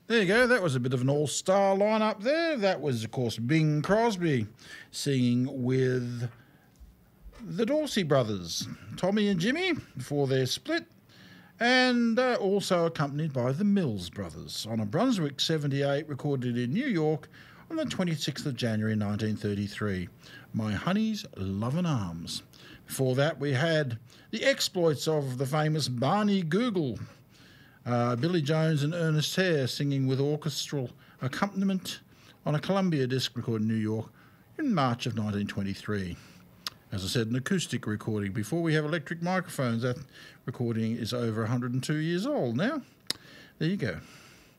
There you go. That was a bit of an all-star lineup there. That was, of course, Bing Crosby singing with the Dorsey brothers, Tommy and Jimmy, before their split, and also accompanied by the Mills brothers on a Brunswick 78 recorded in New York on the 26th of January 1933, My Honey's Lovin' Arms. Before that, we had the exploits of the famous Barney Google, Billy Jones and Ernest Hare singing with orchestral accompaniment on a Columbia disc recorded in New York in March of 1923. As I said, an acoustic recording. Before we have electric microphones, that recording is over 102 years old now. There you go.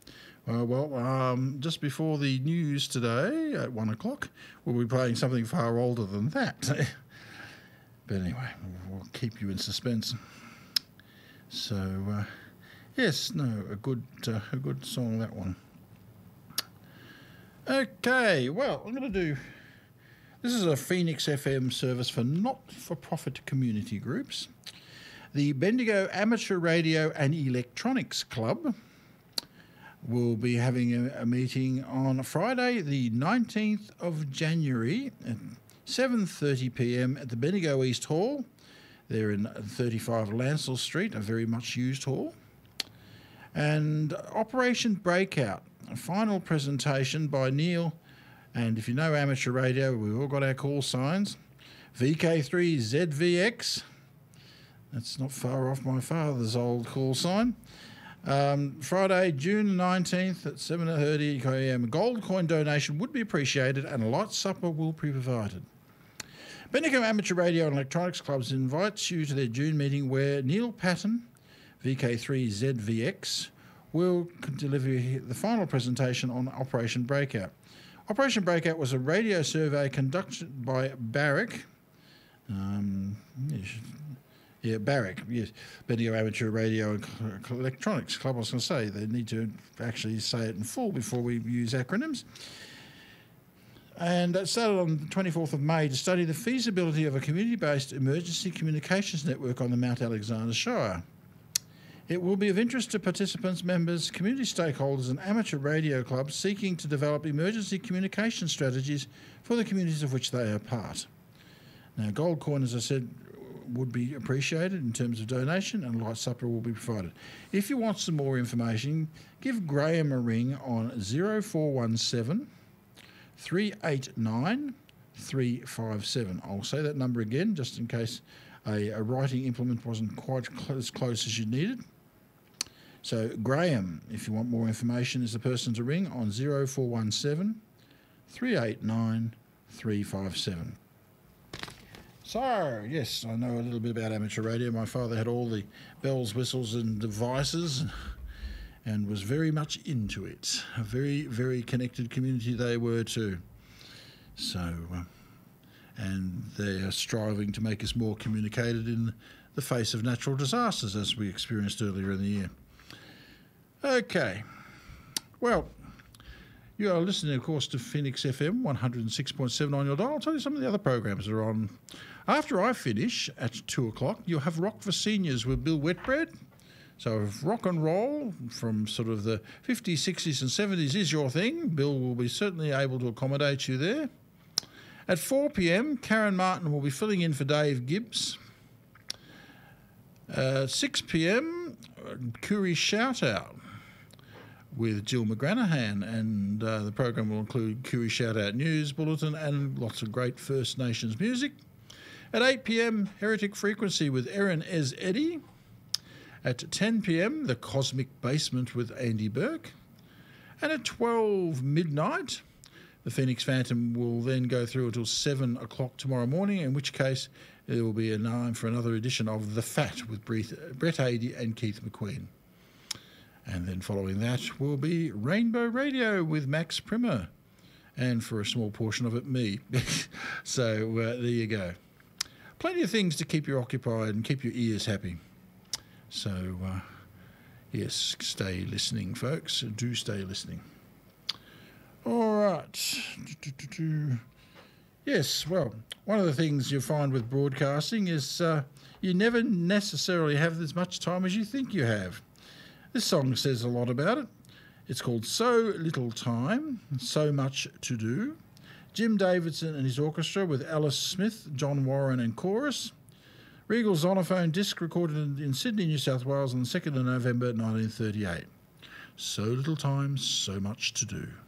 Just before the news today at 1 o'clock, we'll be playing something far older than that. But anyway, we'll keep you in suspense. So, yes, no, a good song, that one. Okay, well, I'm going to do... This is a Phoenix FM service for not-for-profit community groups. The Bendigo Amateur Radio and Electronics Club will be having a meeting on Friday, the 19th of January at 7:30 p.m. at the Bendigo East Hall. They're in 35 Lancel Street, a very much used hall. And Operation Breakout, a final presentation by Neil. And if you know amateur radio, we've all got our call signs. VK3ZVX. That's not far off my father's old call sign. Friday, June 19th at 7:30 a.m. A gold coin donation would be appreciated and a light supper will be provided. Bendigo Amateur Radio and Electronics Clubs invites you to their June meeting where Neil Patton, VK3ZVX, will deliver the final presentation on Operation Breakout. Operation Breakout was a radio survey conducted by Barrick. Barrick, yes. Bendigo Amateur Radio and Electronics Club. I was going to say, they need to actually say it in full before we use acronyms. And it started on the 24th of May to study the feasibility of a community-based emergency communications network on the Mount Alexander Shire. It will be of interest to participants, members, community stakeholders and amateur radio clubs seeking to develop emergency communication strategies for the communities of which they are part. Now, gold coin, as I said, would be appreciated in terms of donation and light supper will be provided. If you want some more information, give Graham a ring on 0417 389 357. I'll say that number again just in case a writing implement wasn't quite as close as you needed. So Graham, if you want more information, is the person to ring on 0417 389 357. So, yes, I know a little bit about amateur radio. My father had all the bells, whistles and devices and was very much into it. A very, very connected community they were too. So, and they are striving to make us more communicated in the face of natural disasters as we experienced earlier in the year. Okay, well, you are listening, of course, to Phoenix FM 106.7 on your dial. I'll tell you some of the other programs that are on. After I finish at 2 o'clock, you'll have Rock for Seniors with Bill Wetbread. So if rock and roll from sort of the 50s, 60s and 70s is your thing, Bill will be certainly able to accommodate you there. At 4 p.m, Karen Martin will be filling in for Dave Gibbs. 6 p.m, Koori Shout Out with Jill McGranahan, and the program will include Koori Shout Out News Bulletin and lots of great First Nations music. At 8 p.m, Heretic Frequency with Erin Ez Eddy. At 10 p.m, The Cosmic Basement with Andy Burke. And at 12 midnight, the Phoenix Phantom will then go through until 7 o'clock tomorrow morning, in which case there will be a time for another edition of The Fat with Brett Adey and Keith McQueen. And then following that will be Rainbow Radio with Max Primer. And for a small portion of it, me. So there you go. Plenty of things to keep you occupied and keep your ears happy. So, yes, stay listening, folks. Do stay listening. All right. Yes, well, one of the things you find with broadcasting is you never necessarily have as much time as you think you have. This song says a lot about it. It's called So Little Time, So Much to Do. Jim Davidson and his orchestra with Alice Smith, John Warren and chorus. Regal Zonophone disc recorded in Sydney, New South Wales on the 2nd of November 1938. So Little Time, So Much to Do.